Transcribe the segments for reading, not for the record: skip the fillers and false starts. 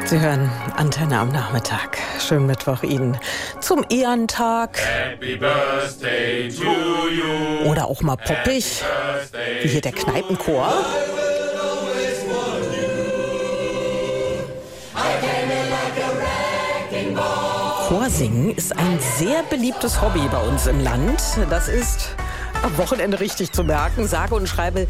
Sie hören Antenne am Nachmittag. Schönen Mittwoch Ihnen zum Ehrentag. Happy Birthday to you. Oder auch mal poppig, wie hier der Kneipenchor. Chorsingen ist ein sehr beliebtes Hobby bei uns im Land. Das ist am Wochenende richtig zu merken. Sage und schreibe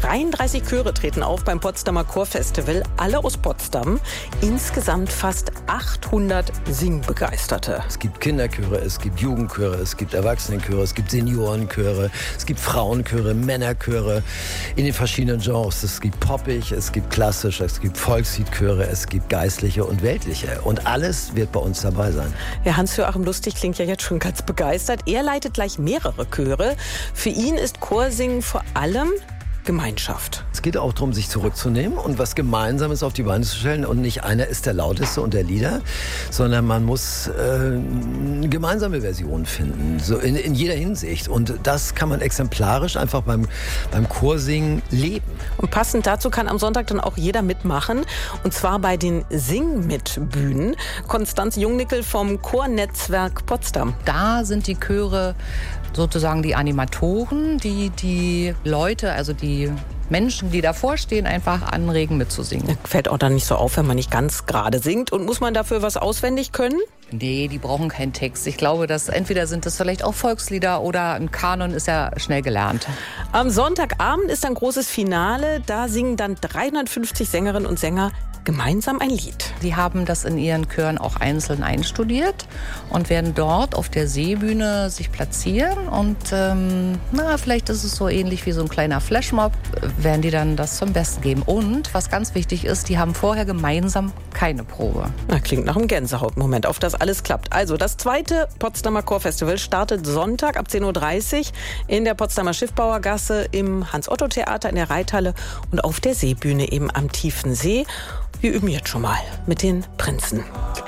33 Chöre treten auf beim Potsdamer Chorfestival, alle aus Potsdam. Insgesamt fast 800 Singbegeisterte. Es gibt Kinderchöre, es gibt Jugendchöre, es gibt Erwachsenenchöre, es gibt Seniorenchöre, es gibt Frauenchöre, Männerchöre in den verschiedenen Genres. Es gibt poppig, es gibt klassisch, es gibt Volksliedchöre, es gibt geistliche und weltliche. Und alles wird bei uns dabei sein. Ja, Hans-Joachim Lustig klingt ja jetzt schon ganz begeistert. Er leitet gleich mehrere Chöre. Für ihn ist Chorsingen vor allem Gemeinschaft. Es geht auch darum, sich zurückzunehmen und was Gemeinsames auf die Beine zu stellen. Und nicht einer ist der Lauteste und der Leader, sondern man muss eine gemeinsame Version finden, so in jeder Hinsicht. Und das kann man exemplarisch einfach beim Chorsingen leben. Und passend dazu kann am Sonntag dann auch jeder mitmachen. Und zwar bei den Sing-Mit-Bühnen. Konstanze Jungnickel vom Chornetzwerk Potsdam. Da sind die Chöre sozusagen die Animatoren, die Leute, also die Menschen, die davor stehen, einfach anregen mitzusingen. Fällt auch dann nicht so auf, wenn man nicht ganz gerade singt. Und muss man dafür was auswendig können? Nee, die brauchen keinen Text. Ich glaube, dass entweder sind das vielleicht auch Volkslieder oder ein Kanon ist ja schnell gelernt. Am Sonntagabend ist ein großes Finale. Da singen dann 350 Sängerinnen und Sänger gemeinsam ein Lied. Die haben das in ihren Chören auch einzeln einstudiert und werden dort auf der Seebühne sich platzieren. Und vielleicht ist es so ähnlich wie so ein kleiner Flashmob, werden die dann das zum Besten geben. Und was ganz wichtig ist, die haben vorher gemeinsam keine Probe. Na, klingt nach einem Gänsehautmoment, auf das alles klappt. Also das zweite Potsdamer Chorfestival startet Sonntag ab 10.30 Uhr in der Potsdamer Schiffbauergasse, im Hans-Otto-Theater in der Reithalle und auf der Seebühne eben am Tiefen See. Wir üben jetzt schon mal mit den Prinzen.